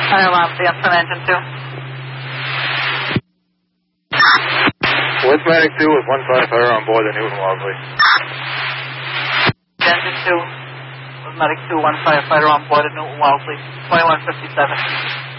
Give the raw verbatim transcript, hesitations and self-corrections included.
Fire alarm, the from engine two. Westmatic two with one five fire on board the Newton Wellesley. Engine two, Westmatic two, one five fire on board the Newton Wellesley, twenty-one fifty-seven.